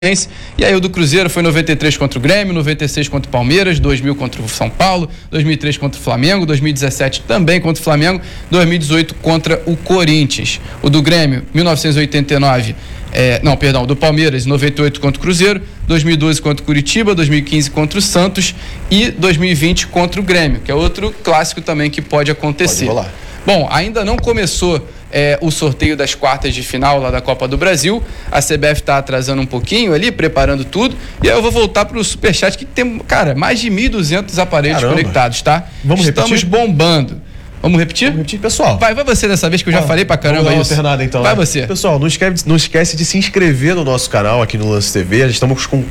E aí o do Cruzeiro foi 93 contra o Grêmio, 96 contra o Palmeiras, 2000 contra o São Paulo, 2003 contra o Flamengo, 2017 também contra o Flamengo, 2018 contra o Corinthians. O do Grêmio, 1989, do Palmeiras, 98 contra o Cruzeiro, 2012 contra o Curitiba, 2015 contra o Santos e 2020 contra o Grêmio, que é outro clássico também que pode acontecer. Pode rolar. Bom, ainda não começou o sorteio das quartas de final lá da Copa do Brasil. A CBF está atrasando um pouquinho ali, preparando tudo. E aí eu vou voltar para o Superchat, que tem, cara, mais de 1.200 aparelhos conectados, tá? Estamos bombando. Vamos repetir? Vamos repetir, pessoal. Vai você dessa vez, que eu já falei pra caramba vamos isso. Alternada, então, vai você. Pessoal, não esquece de se inscrever no nosso canal aqui no Lance TV. Estamos com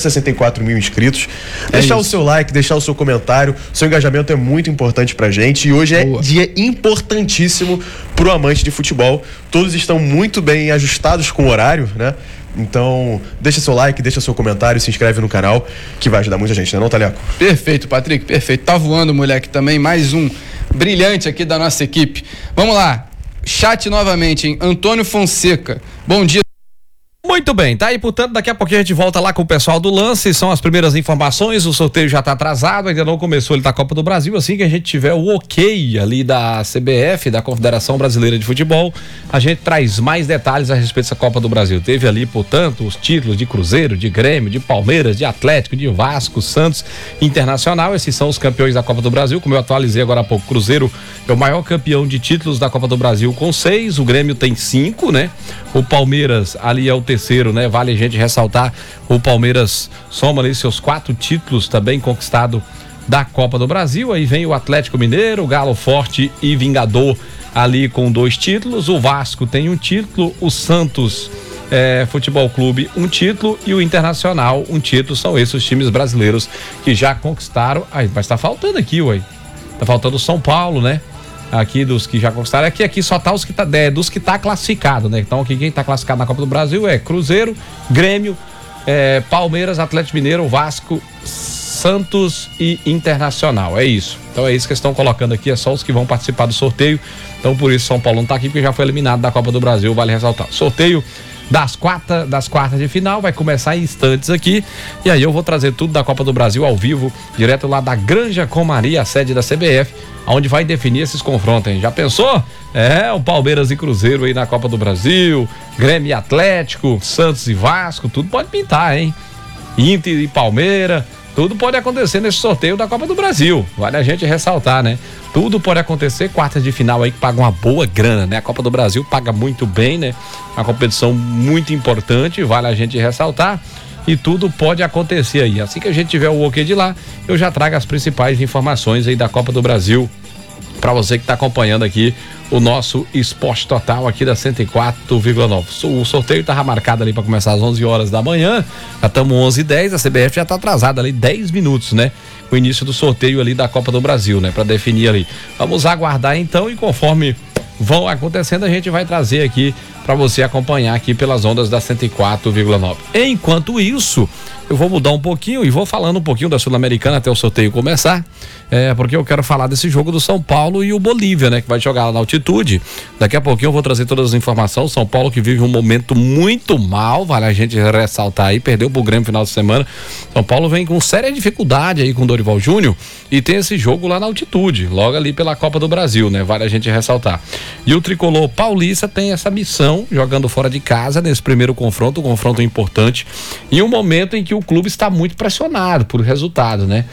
564 mil inscritos. Deixar o seu like, deixar o seu comentário. Seu engajamento é muito importante pra gente. E hoje é dia importantíssimo pro amante de futebol. Todos estão muito bem ajustados com o horário, né? Então, deixa seu like, deixa seu comentário, se inscreve no canal, que vai ajudar muita gente, né, não, Taleco? Perfeito, Patrick, perfeito. Tá voando, moleque, também. Mais um brilhante aqui da nossa equipe. Vamos lá. Chat novamente, hein? Antônio Fonseca. Bom dia. Muito bem, tá aí, portanto, daqui a pouquinho a gente volta lá com o pessoal do Lance, são as primeiras informações, o sorteio já tá atrasado, ainda não começou ele da Copa do Brasil, assim que a gente tiver o ok ali da CBF, da Confederação Brasileira de Futebol, a gente traz mais detalhes a respeito dessa Copa do Brasil. Teve ali, portanto, os títulos de Cruzeiro, de Grêmio, de Palmeiras, de Atlético, de Vasco, Santos, Internacional, esses são os campeões da Copa do Brasil, como eu atualizei agora há pouco, Cruzeiro é o maior campeão de títulos da Copa do Brasil com 6, o Grêmio tem 5, né? O Palmeiras ali é o terceiro, né? Vale a gente ressaltar, o Palmeiras soma ali seus 4 títulos também conquistado da Copa do Brasil. Aí vem o Atlético Mineiro, o Galo Forte e Vingador ali com 2 títulos. O Vasco tem 1 título, o Santos Futebol Clube 1 título e o Internacional 1 título. São esses os times brasileiros que já conquistaram. Mas tá faltando aqui, ué. Tá faltando o São Paulo, né? Aqui dos que já conquistaram, aqui só tá os que dos que tá classificado, né? Então aqui quem tá classificado na Copa do Brasil é Cruzeiro, Grêmio, Palmeiras, Atlético Mineiro, Vasco, Santos e Internacional, é isso. Então é isso que eles estão colocando aqui, é só os que vão participar do sorteio. Então por isso São Paulo não tá aqui, porque já foi eliminado da Copa do Brasil, vale ressaltar. Sorteio das quartas de final vai começar em instantes aqui, e aí eu vou trazer tudo da Copa do Brasil ao vivo, direto lá da Granja Comaria, a sede da CBF, onde vai definir esses confrontos, hein? Já pensou? O Palmeiras e Cruzeiro aí na Copa do Brasil, Grêmio e Atlético, Santos e Vasco, tudo pode pintar, hein? Inter e Palmeiras, tudo pode acontecer nesse sorteio da Copa do Brasil, vale a gente ressaltar, né? Tudo pode acontecer, quartas de final aí que pagam uma boa grana, né? A Copa do Brasil paga muito bem, né? Uma competição muito importante, vale a gente ressaltar, e tudo pode acontecer aí. Assim que a gente tiver o ok de lá, eu já trago as principais informações aí da Copa do Brasil para você que está acompanhando aqui o nosso Esporte Total aqui da 104,9. O sorteio estava marcado ali para começar às 11 horas da manhã, já estamos 11h10, a CBF já está atrasada ali 10 minutos, né? O início do sorteio ali da Copa do Brasil, né? Para definir ali. Vamos aguardar então, e conforme vão acontecendo a gente vai trazer aqui para você acompanhar aqui pelas ondas da 104,9. Enquanto isso, eu vou mudar um pouquinho e vou falando um pouquinho da Sul-Americana até o sorteio começar, porque eu quero falar desse jogo do São Paulo e o Bolívia, né, que vai jogar lá na altitude. Daqui a pouquinho eu vou trazer todas as informações. São Paulo que vive um momento muito mal, vale a gente ressaltar aí, perdeu pro Grêmio no final de semana. São Paulo vem com séria dificuldade aí com o Dorival Júnior e tem esse jogo lá na altitude, logo ali pela Copa do Brasil, né, vale a gente ressaltar. E o tricolor paulista tem essa missão, jogando fora de casa nesse primeiro confronto, um confronto importante, em um momento em que o clube está muito pressionado por resultado, né?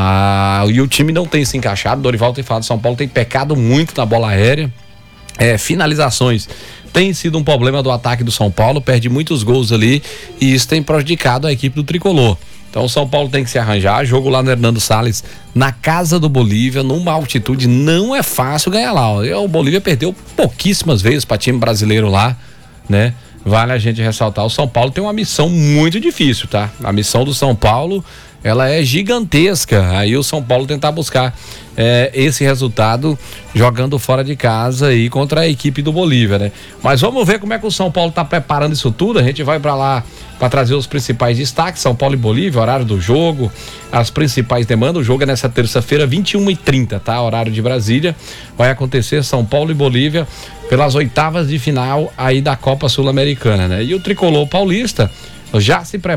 E o time não tem se encaixado. Dorival tem falado, São Paulo tem pecado muito na bola aérea, finalizações tem sido um problema do ataque do São Paulo, perde muitos gols ali e isso tem prejudicado a equipe do tricolor. Então o São Paulo tem que se arranjar, jogo lá no Hernando Salles, na casa do Bolívia, numa altitude, não é fácil ganhar lá. O Bolívia perdeu pouquíssimas vezes para time brasileiro lá, né? Vale a gente ressaltar, o São Paulo tem uma missão muito difícil, tá? A missão do São Paulo, ela é gigantesca. Aí o São Paulo tentar buscar esse resultado jogando fora de casa e contra a equipe do Bolívia, né? Mas vamos ver como é que o São Paulo tá preparando isso tudo. A gente vai para lá para trazer os principais destaques. São Paulo e Bolívia, horário do jogo, as principais demandas. O jogo é nessa terça-feira, 21h30, tá? Horário de Brasília. Vai acontecer São Paulo e Bolívia pelas oitavas de final aí da Copa Sul-Americana, né? E o tricolor paulista Já se prepara.